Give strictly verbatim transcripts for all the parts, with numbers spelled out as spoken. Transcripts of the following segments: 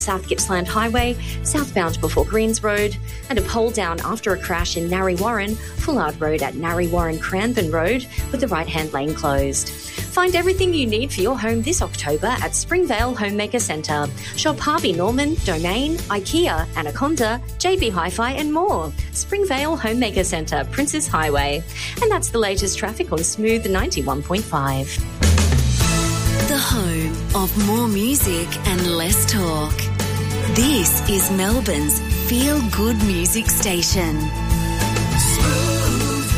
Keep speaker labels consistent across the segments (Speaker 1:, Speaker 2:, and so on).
Speaker 1: South Gippsland Highway, southbound before Greens Road, and a pole down after a crash in Narre Warren, Fullard Road at Narre Warren Cranbourne Road, with the right-hand lane closed. Find everything you need for your home this October at Springvale Homemaker Centre. Shop Harvey Norman, Domain, IKEA, Anaconda, J B Hi-Fi and more. Springvale Homemaker Centre, Princes Highway. And that's the latest traffic on Smooth ninety-one point five.
Speaker 2: The home of more music and less talk. This is Melbourne's feel-good music station.
Speaker 3: Smooth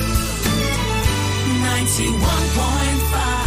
Speaker 3: ninety-one point five.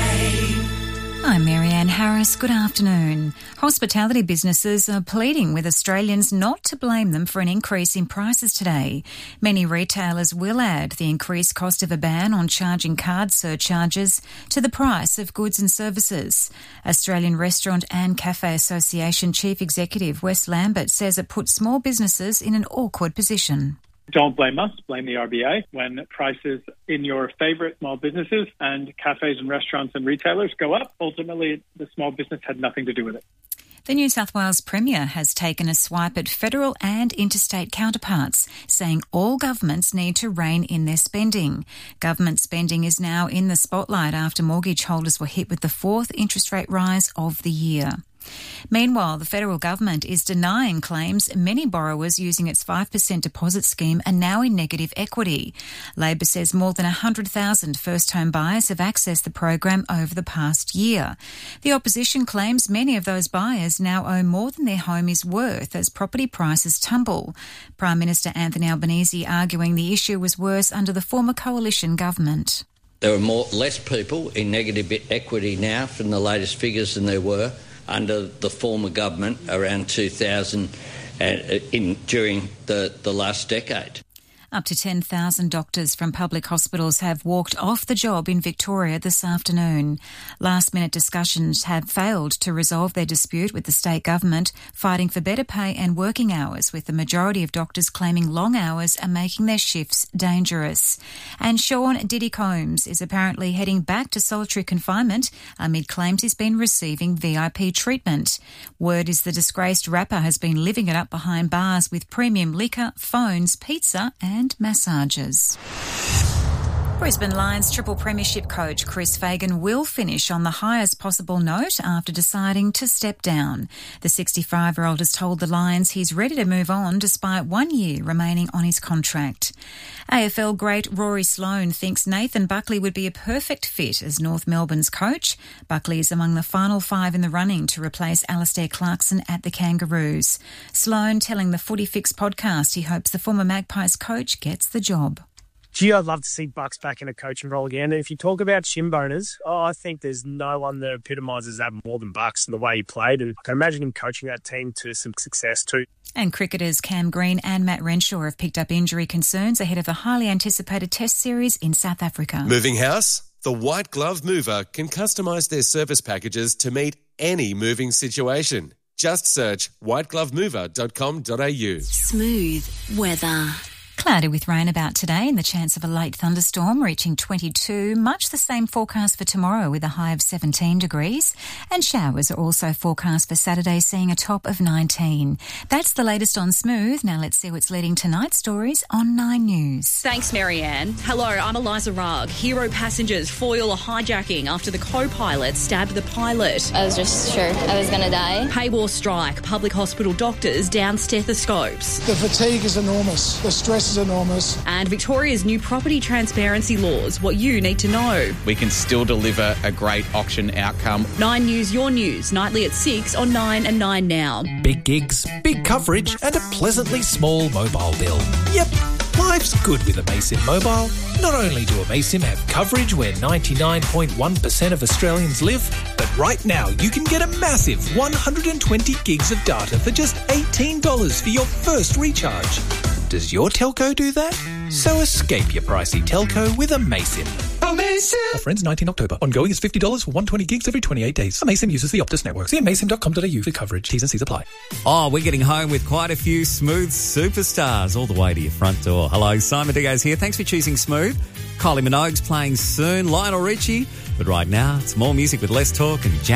Speaker 4: I'm Marianne Harris. Good afternoon. Hospitality businesses are pleading with Australians not to blame them for an increase in prices today. Many retailers will add the increased cost of a ban on charging card surcharges to the price of goods and services. Australian Restaurant and Cafe Association Chief Executive Wes Lambert says it puts small businesses in an awkward position.
Speaker 5: Don't blame us, blame the R B A. When prices in your favourite small businesses and cafes and restaurants and retailers go up, ultimately the small business had nothing to do with it.
Speaker 4: The New South Wales Premier has taken a swipe at federal and interstate counterparts, saying all governments need to rein in their spending. Government spending is now in the spotlight after mortgage holders were hit with the fourth interest rate rise of the year. Meanwhile, the federal government is denying claims many borrowers using its five percent deposit scheme are now in negative equity. Labor says more than one hundred thousand first-home buyers have accessed the program over the past year. The opposition claims many of those buyers now owe more than their home is worth as property prices tumble. Prime Minister Anthony Albanese arguing the issue was worse under the former coalition government.
Speaker 6: There are more less people in negative equity now from the latest figures than there were under the former government around two thousand uh, in, during the, the last decade.
Speaker 4: Up to ten thousand doctors from public hospitals have walked off the job in Victoria this afternoon. Last-minute discussions have failed to resolve their dispute with the state government, fighting for better pay and working hours, with the majority of doctors claiming long hours are making their shifts dangerous. And Sean Diddy Combs is apparently heading back to solitary confinement amid claims he's been receiving V I P treatment. Word is the disgraced rapper has been living it up behind bars with premium liquor, phones, pizza and and massages. Brisbane Lions triple premiership coach Chris Fagan will finish on the highest possible note after deciding to step down. The sixty-five-year-old has told the Lions he's ready to move on despite one year remaining on his contract. A F L great Rory Sloane thinks Nathan Buckley would be a perfect fit as North Melbourne's coach. Buckley is among the final five in the running to replace Alastair Clarkson at the Kangaroos. Sloane telling the Footy Fix podcast he hopes the former Magpies coach gets the job.
Speaker 7: Gee, I'd love to see Bucks back in a coaching role again. And if you talk about shin boners, oh, I think there's no one that epitomises that more than Bucks and the way he played. And I can imagine him coaching that team to some success too.
Speaker 4: And cricketers Cam Green and Matt Renshaw have picked up injury concerns ahead of the highly anticipated Test series in South Africa.
Speaker 8: Moving house? The White Glove Mover can customise their service packages to meet any moving situation. Just search white glove mover dot com dot a u.
Speaker 2: Smooth weather.
Speaker 4: Cloudy with rain about today and the chance of a late thunderstorm reaching twenty-two. Much the same forecast for tomorrow with a high of seventeen degrees. And showers are also forecast for Saturday, seeing a top of nineteen. That's the latest on Smooth. Now let's see what's leading tonight's stories on Nine News.
Speaker 9: Thanks, Marianne. Hello, I'm Eliza Rugg. Hero passengers foil a hijacking after the co-pilot stabbed the pilot.
Speaker 10: I was just sure I was going to die.
Speaker 9: Pay war strike. Public hospital doctors down stethoscopes.
Speaker 11: The fatigue is enormous. The stress is enormous.
Speaker 9: And Victoria's new property transparency laws, what you need to know.
Speaker 12: We can still deliver a great auction outcome.
Speaker 9: Nine News, your news, nightly at six on Nine and Nine Now.
Speaker 13: Big gigs, big coverage and a pleasantly small mobile bill. Yep, life's good with Amaysim Mobile. Not only do Amaysim have coverage where ninety-nine point one percent of Australians live, but right now you can get a massive one hundred twenty gigs of data for just eighteen dollars for your first recharge. Does your telco do that? So escape your pricey telco with Amaysim.
Speaker 3: Amaysim!
Speaker 13: Offer ends nineteenth October. Ongoing is fifty dollars for one hundred twenty gigs every twenty-eight days. Amaysim uses the Optus network. See amaysim dot com dot a u for coverage. T's and C's apply.
Speaker 14: Oh, we're getting home with quite a few Smooth superstars all the way to your front door. Hello, Simon Diaz here. Thanks for choosing Smooth. Kylie Minogue's playing soon. Lionel Richie. But right now, it's more music with less talk and jam.